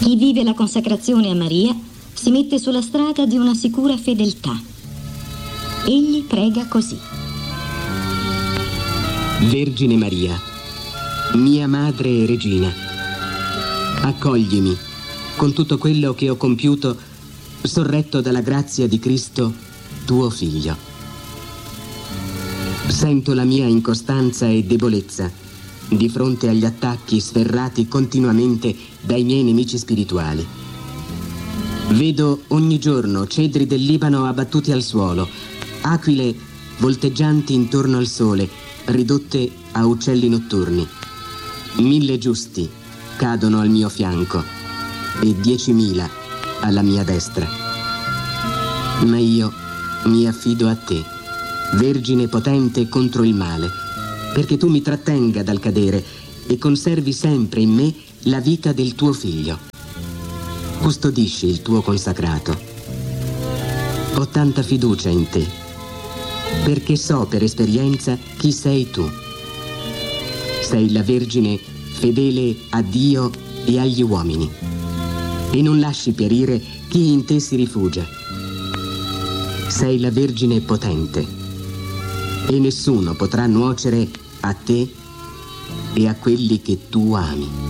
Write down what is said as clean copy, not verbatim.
Chi vive la consacrazione a Maria si mette sulla strada di una sicura fedeltà. Egli prega così: Vergine Maria, mia madre e regina, accoglimi con tutto quello che ho compiuto, sorretto dalla grazia di Cristo, tuo Figlio. Sento la mia incostanza e debolezza di fronte agli attacchi sferrati continuamente dai miei nemici spirituali. Vedo ogni giorno cedri del Libano abbattuti al suolo, aquile volteggianti intorno al sole, ridotte a uccelli notturni. 1000 giusti cadono al mio fianco e 10.000 alla mia destra. Ma io mi affido a te, Vergine potente contro il male, perché tu mi trattenga dal cadere e conservi sempre in me la vita del tuo Figlio. Custodisci il tuo consacrato. Ho tanta fiducia in te, perché so per esperienza chi sei tu. Sei la Vergine fedele a Dio e agli uomini, e non lasci perire chi in te si rifugia. Sei la Vergine potente, e nessuno potrà nuocere a te e a quelli che tu ami.